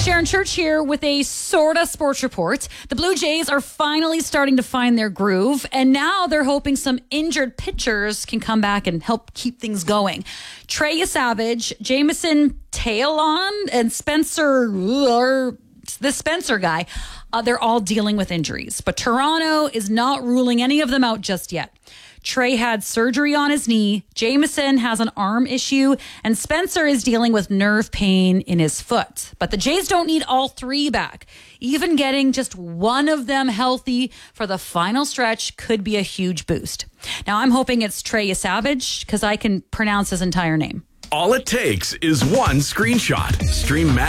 Sharon Church here with a sorta sports report. The Blue Jays are finally starting to find their groove, and now they're hoping some injured pitchers can come back and help keep things going. Trey Savage, Jameson Taillon, and the Spencer guy, they're all dealing with injuries. But Toronto is not ruling any of them out just yet. Trey had surgery on his knee, Jameson has an arm issue, and Spencer is dealing with nerve pain in his foot. But the Jays don't need all three back. Even getting just one of them healthy for the final stretch could be a huge boost. Now, I'm hoping it's Trey Savage because I can pronounce his entire name. All it takes is one screenshot. Stream